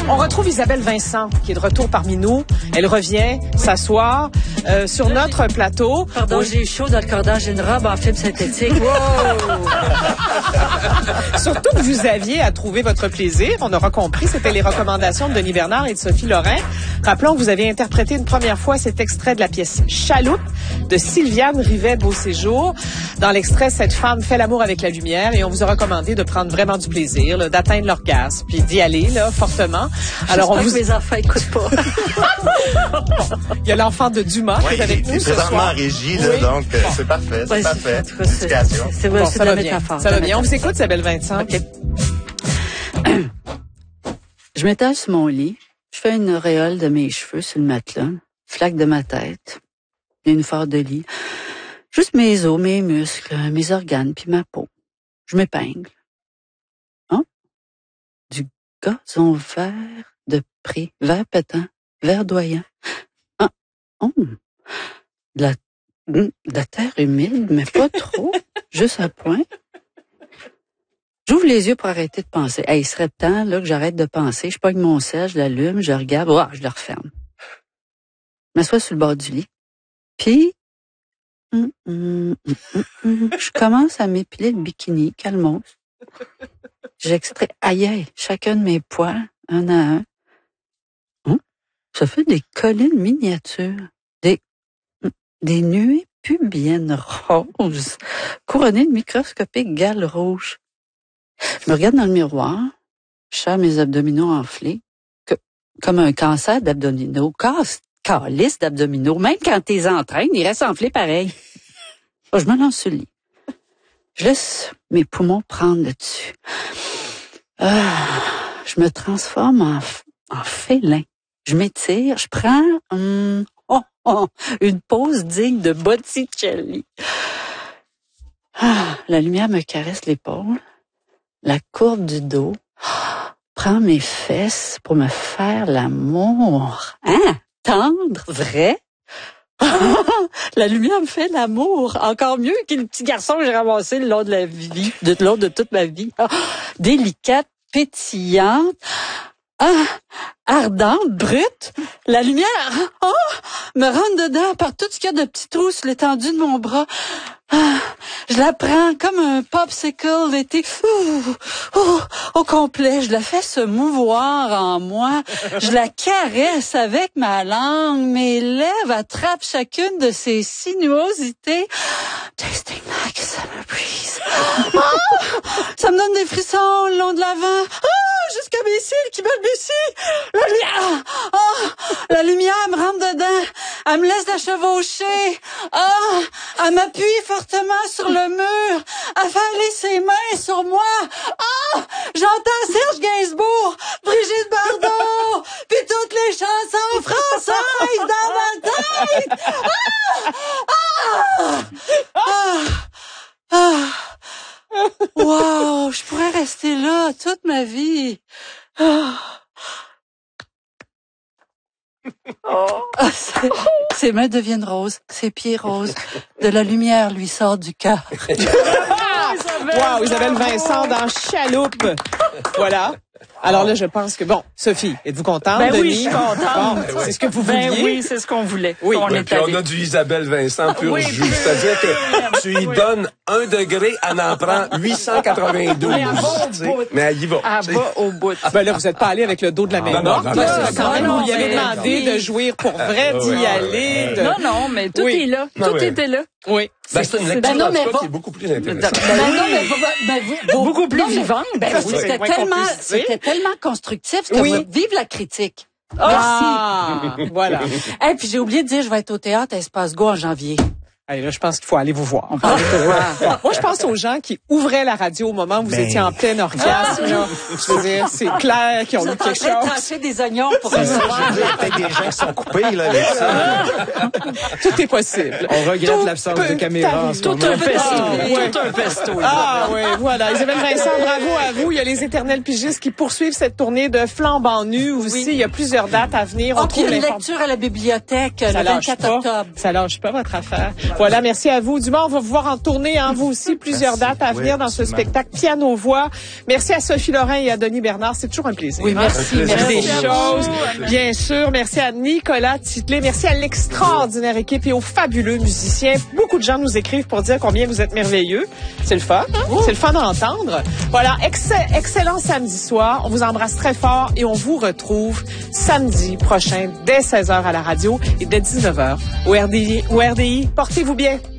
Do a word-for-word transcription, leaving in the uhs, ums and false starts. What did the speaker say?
On retrouve Isabelle Vincent, qui est de retour parmi nous. Elle revient s'asseoir euh, sur Là, notre plateau. Pardon, j'ai chaud dans le cordage d'une robe en fibre synthétique. Wow! Surtout que vous aviez à trouver votre plaisir. On aura compris, c'était les recommandations de Denis Bernard et de Sophie Lorrain. Rappelons que vous avez interprété une première fois cet extrait de la pièce Chaloupe de Sylviane Rivet-Beauséjour. Dans l'extrait, cette femme fait l'amour avec la lumière et on vous a recommandé de prendre vraiment du plaisir, là, d'atteindre l'orgasme, puis d'y aller là fortement. Alors, on vous... que mes enfants écoutent pas. Il y a l'enfant de Dumas oui, qui est avec il, nous ce présentement soir. en régie, là, Oui. donc euh, c'est parfait, c'est ouais, parfait. C'est, c'est, c'est, c'est, bon, c'est ça de la va bien. métaphore. Ça va bien. On vous écoute, Isabelle Vincent. Okay. Je m'étale sur mon lit. Je fais une auréole de mes cheveux sur le matelas. Flaque de ma tête. Une phare de lit. Juste mes os, mes muscles, mes organes, puis ma peau. Je m'épingle. Hein? Du gazon vert de prix, vert pétant, verdoyant. Ah, oh. De la, de la terre humide, mais pas trop. Juste à point. J'ouvre les yeux pour arrêter de penser. Hey, il serait temps là que j'arrête de penser. Je pogne mon sel, je l'allume, je regarde, oh, je le referme. Je m'assois sur le bord du lit. Puis, hum, hum, hum, hum, hum, je commence à m'épiler le bikini, calmos. J'extrais, aïe, aïe, chacun de mes poils, un à un. Hum, ça fait des collines miniatures, des, des nuées pubiennes roses, couronnées de microscopiques gales rouges. Je me regarde dans le miroir, je serre mes abdominaux enflés, que, comme un cancer d'abdominaux, casse, calice d'abdominaux. Même quand t'es entraînes, ils restent enflés pareil. Je me lance sur le lit. Je laisse mes poumons prendre le dessus. Ah, je me transforme en, en félin. Je m'étire, je prends hum, oh, oh, une pose digne de Botticelli. Ah, la lumière me caresse l'épaule. La courbe du dos, prends mes fesses pour me faire l'amour. Hein? Tendre? Vrai? La lumière me fait l'amour. Encore mieux que le petit garçon que j'ai ramassé le long de la vie, de le long de toute ma vie. Délicate, pétillante, ah, ardente, brute. La lumière, oh, me rentre dedans par tout ce qu'il y a de petits trous sur l'étendue de mon bras. Ah, je la prends comme un popsicle d'été, ouh, ouh, au complet. Je la fais se mouvoir en moi. Je la caresse avec ma langue. Mes lèvres attrapent chacune de ses sinuosités. Tasting like a summer breeze. Ah, ça me donne des frissons le long de l'avant. Ah, jusqu'à mes cils qui balbutient. La lumière, ah, la lumière me rentre dedans. Elle me laisse la chevaucher. Ah, elle m'appuie fortement sur le mur. Elle fait aller ses mains sur moi. Ah, j'entends Serge Gainsbourg, Brigitte Bardot, puis toutes les chansons françaises dans ma tête. Ah, ah, ah, ah. Wow, je pourrais rester là toute ma vie. Ah. Oh. Ses, ses mains deviennent roses, ses pieds roses. De la lumière lui sort du cœur. Wow, Isabelle Vincent dans Chaloupe. Voilà. Alors là, je pense que, bon, Sophie, êtes-vous contente? Ben Denis? oui, je suis contente. Bon, c'est ce que vous vouliez? Ben oui, c'est ce qu'on voulait. Oui. On, Oui, est puis on a du Isabelle Vincent pur oui, jus. C'est-à-dire que tu y oui. donnes un degré, elle en prend huit cent quatre-vingt-douze. Mais elle va au bout. Mais elle y va. Elle va au bout. Ah ben là, vous n'êtes pas allé avec le dos de la main non, morte. non, Là, non, c'est quand non, même, non, vous lui avez mais demandé oui. de jouir pour vrai, d'y oui, aller. De... Non, non, mais tout Oui. est là. Non, Tout mais- était là. Oui. Ben, c'est une lecture, Ben non, en tout mais cas, va- qui est beaucoup plus intéressante. Ben non, mais va- ben, vous- Beaucoup plus non, mais- vivante. Ben Ça, oui, c'est c'était moins qu'on tellement, puisse dire. c'était tellement constructif que Oui. va- vive la critique. Ah, voilà. Et puis j'ai oublié de dire, je vais être au théâtre à Espace Go en janvier. Allez, là, je pense qu'il faut aller vous voir. On va aller te voir. Moi, je pense aux gens qui ouvraient la radio au moment où vous Ben. étiez en plein orgasme. Là. Je veux dire, c'est clair qu'ils ont Vous eu êtes en quelque train de chose. trancher des oignons pour Je veux recevoir. dire, il y a peut-être des gens qui sont coupés, là, avec ça. Tout est possible. On regrette Tout l'absence peut de caméra en ce Tout moment. un pesto. Ouais. Tout un pesto. Ah oui, voilà. Isabelle Vincent, bravo à vous. Il y a les éternels pigistes qui poursuivent cette tournée de flambant nu aussi. Oui. Il y a plusieurs dates à venir. On Oh, puis trouve une l'inform- lecture à la bibliothèque Ça le lâche vingt-quatre pas. octobre. Ça lâche pas votre affaire. Voilà, merci à vous. Dumont, on va vous voir en tournée, hein, vous aussi, plusieurs Merci. dates à venir Oui, dans ce absolument. spectacle Piano-Voix. Merci à Sophie Lorrain et à Denis Bernard. C'est toujours un plaisir. Oui, merci, Un plaisir. Merci des merci. choses, bien sûr. Merci à Nicolas Titlé. Merci à l'extraordinaire équipe et aux fabuleux musiciens. Beaucoup de gens nous écrivent pour dire combien vous êtes merveilleux. C'est le fun, hein? C'est le fun d'entendre. Voilà, ex- excellent samedi soir. On vous embrasse très fort et on vous retrouve samedi prochain dès seize heures à la radio et dès dix-neuf heures au R D I. Au R D I, portez-vous bien.